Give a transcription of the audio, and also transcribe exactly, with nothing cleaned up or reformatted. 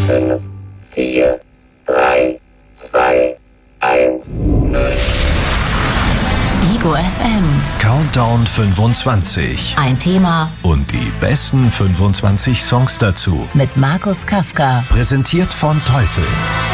fünf, vier, drei, zwei, eins, null. Ego F M. Countdown fünfundzwanzig. Ein Thema Und die besten fünfundzwanzig Songs dazu. mit Markus Kafka. Präsentiert von Teufel.